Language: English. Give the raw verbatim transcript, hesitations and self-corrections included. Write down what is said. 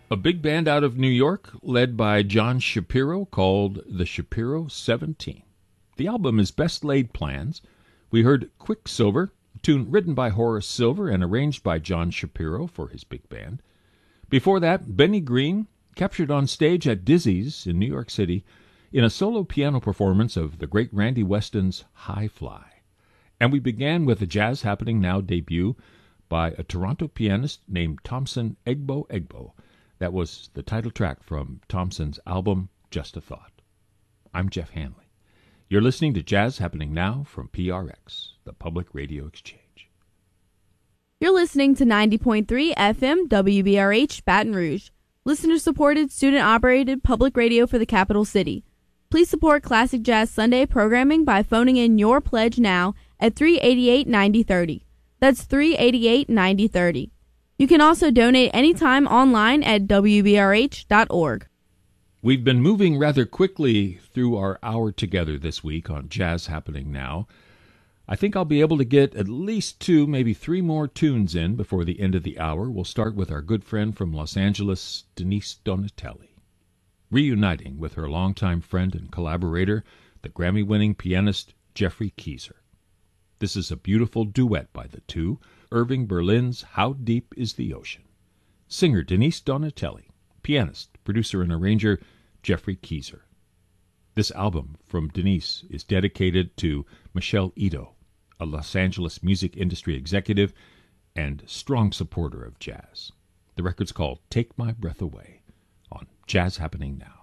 A big band out of New York, led by John Shapiro, called the Shapiro seventeen. The album is Best Laid Plans. We heard Quicksilver, a tune written by Horace Silver and arranged by John Shapiro for his big band. Before that, Benny Green, captured on stage at Dizzy's in New York City in a solo piano performance of the great Randy Weston's High Fly. And we began with a Jazz Happening Now debut by a Toronto pianist named Thompson Egbo Egbo. That was the title track from Thompson's album, Just a Thought. I'm Jeff Hanley. You're listening to Jazz Happening Now from P R X, the Public Radio Exchange. You're listening to ninety point three F M W B R H Baton Rouge, listener-supported, student-operated public radio for the capital city. Please support Classic Jazz Sunday programming by phoning in your pledge now at three eight eight, nine zero three zero. That's three eight eight, nine zero three zero. You can also donate anytime online at w b r h dot org. We've been moving rather quickly through our hour together this week on Jazz Happening Now. I think I'll be able to get at least two, maybe three more tunes in before the end of the hour. We'll start with our good friend from Los Angeles, Denise Donatelli, reuniting with her longtime friend and collaborator, the Grammy-winning pianist Jeffrey Keezer. This is a beautiful duet by the two, Irving Berlin's How Deep is the Ocean. Singer Denise Donatelli, pianist, producer, and arranger Jeffrey Keezer. This album from Denise is dedicated to Michelle Ito, a Los Angeles music industry executive and strong supporter of jazz. The record's called Take My Breath Away on Jazz Happening Now.